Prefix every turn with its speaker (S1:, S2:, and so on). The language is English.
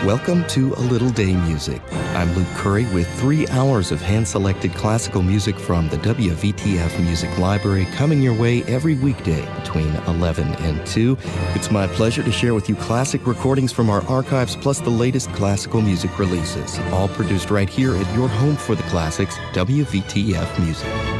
S1: Welcome to A Little Day Music. I'm Luke Curry with 3 hours of hand-selected classical music from the WVTF Music Library coming your way every weekday between 11 and 2. It's my pleasure to share with you classic recordings from our archives plus the latest classical music releases, all produced right here at your home for the classics, WVTF Music.